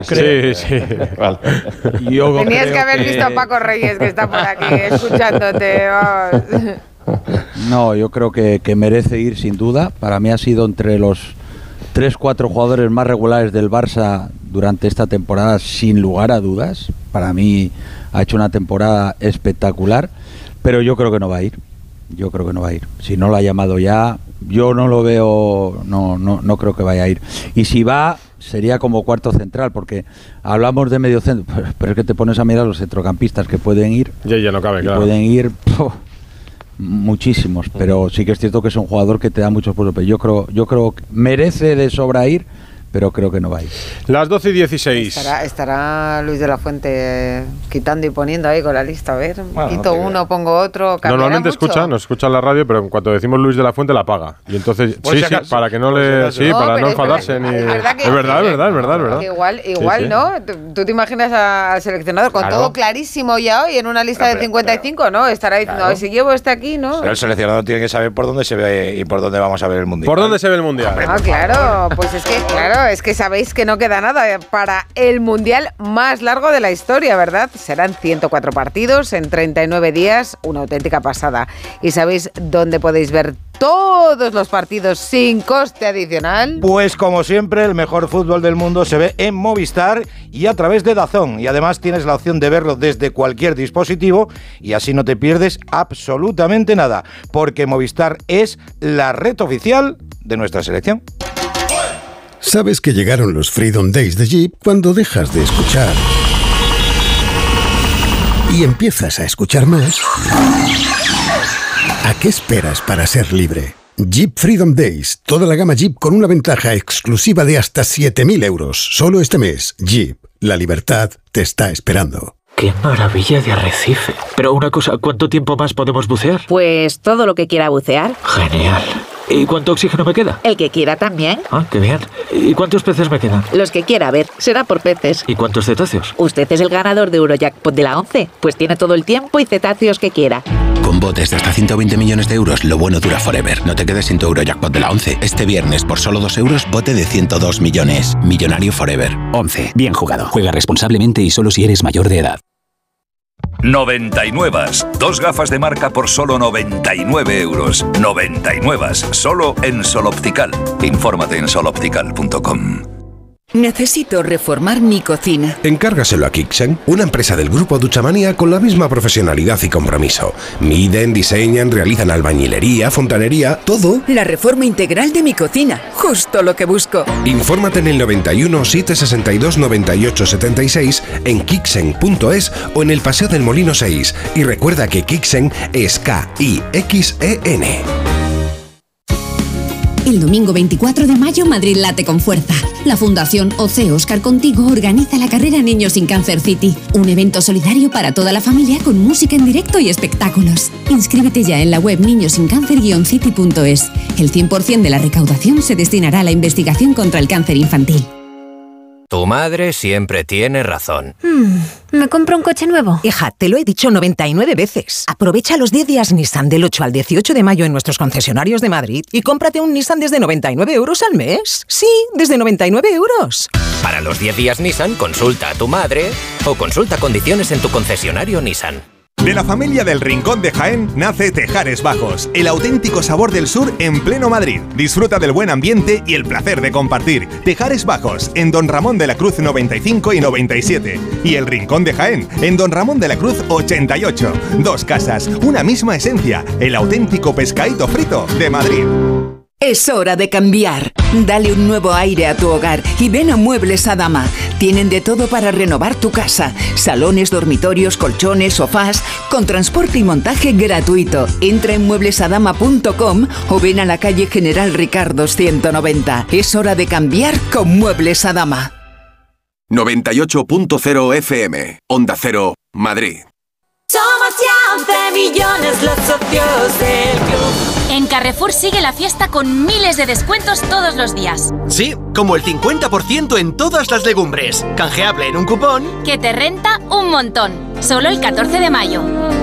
Sí. Vale. Tenías que haber visto a Paco Reyes, que está por aquí escuchándote. Vamos. No, yo creo que merece ir sin duda. Para mí ha sido entre los 3-4 jugadores más regulares del Barça durante esta temporada, sin lugar a dudas. Para mí ha hecho una temporada espectacular, pero yo creo que no va a ir. Si no lo ha llamado ya, yo no lo veo, no creo que vaya a ir. Y si va, sería como cuarto central, porque hablamos de medio centro, pero es que te pones a mirar los centrocampistas que pueden ir. Ya no cabe, claro. Pueden ir muchísimos, pero sí que es cierto que es un jugador que te da muchos puntos. Pero yo creo que merece de sobra ir, pero creo que no va a ir. Las 12:16. Estará Luis de la Fuente quitando y poniendo ahí con la lista. A ver, quito uno, pongo otro. Normalmente nos escucha en la radio, pero en cuanto decimos Luis de la Fuente la apaga. Y entonces, para que no le... Sí, para no enfadarse ni... Es verdad. Igual, ¿no? ¿Tú te imaginas al seleccionador con todo clarísimo ya hoy en una lista de 55, ¿no? Estará diciendo, si llevo este aquí, ¿no? Pero el seleccionador tiene que saber por dónde se ve y por dónde vamos a ver el Mundial. ¿Por dónde se ve el Mundial? Claro, pues es que sabéis que no queda nada para el Mundial más largo de la historia, ¿verdad? Serán 104 partidos en 39 días, una auténtica pasada. ¿Y sabéis dónde podéis ver todos los partidos sin coste adicional? Pues como siempre, el mejor fútbol del mundo se ve en Movistar y a través de DAZN. Y además tienes la opción de verlo desde cualquier dispositivo y así no te pierdes absolutamente nada, porque Movistar es la red oficial de nuestra selección. Sabes que llegaron los Freedom Days de Jeep cuando dejas de escuchar y empiezas a escuchar más. ¿A qué esperas para ser libre? Jeep Freedom Days, toda la gama Jeep con una ventaja exclusiva de hasta 7.000 euros. Solo este mes, Jeep, la libertad te está esperando. ¡Qué maravilla de arrecife! Pero una cosa, ¿cuánto tiempo más podemos bucear? Pues todo lo que quiera bucear. Genial. ¿Y cuánto oxígeno me queda? El que quiera también. Ah, qué bien. ¿Y cuántos peces me quedan? Los que quiera, a ver, será por peces. ¿Y cuántos cetáceos? Usted es el ganador de Eurojackpot de la 11, pues tiene todo el tiempo y cetáceos que quiera. Con botes de hasta 120 millones de euros, lo bueno dura forever. No te quedes sin tu Eurojackpot de la 11. Este viernes, por solo 2 euros, bote de 102 millones. Millonario forever. 11. Bien jugado. Juega responsablemente y solo si eres mayor de edad. 99. 2 gafas de marca por solo 99 euros. 99. Solo en Sol Optical. Infórmate en soloptical.com. Necesito reformar mi cocina. Encárgaselo a Kixen, una empresa del grupo Duchamanía con la misma profesionalidad y compromiso. Miden, diseñan, realizan albañilería, fontanería, todo. La reforma integral de mi cocina, justo lo que busco. Infórmate en el 91 762 98 76 en kixen.es o en el Paseo del Molino 6. Y recuerda que Kixen es Kixen. El domingo 24 de mayo, Madrid late con fuerza. La Fundación OC Óscar Contigo organiza la carrera Niños sin Cáncer City, un evento solidario para toda la familia con música en directo y espectáculos. Inscríbete ya en la web niñosincáncer-city.es. El 100% de la recaudación se destinará a la investigación contra el cáncer infantil. Tu madre siempre tiene razón. ¿Me compro un coche nuevo? Hija, te lo he dicho 99 veces. Aprovecha los 10 días Nissan del 8 al 18 de mayo en nuestros concesionarios de Madrid y cómprate un Nissan desde 99 euros al mes. Sí, desde 99 euros. Para los 10 días Nissan, consulta a tu madre o consulta condiciones en tu concesionario Nissan. De la familia del Rincón de Jaén nace Tejares Bajos, el auténtico sabor del sur en pleno Madrid. Disfruta del buen ambiente y el placer de compartir. Tejares Bajos, en Don Ramón de la Cruz 95 y 97. Y el Rincón de Jaén, en Don Ramón de la Cruz 88. 2 casas, una misma esencia, el auténtico pescadito frito de Madrid. Es hora de cambiar. Dale un nuevo aire a tu hogar y ven a Muebles Adama. Tienen de todo para renovar tu casa. Salones, dormitorios, colchones, sofás, con transporte y montaje gratuito. Entra en mueblesadama.com o ven a la calle General Ricardo 190. Es hora de cambiar con Muebles Adama. 98.0 FM, Onda Cero, Madrid. Somos ya 11 millones los socios del club. En Carrefour sigue la fiesta con miles de descuentos todos los días. Sí, como el 50% en todas las legumbres. Canjeable en un cupón que te renta un montón. Solo el 14 de mayo.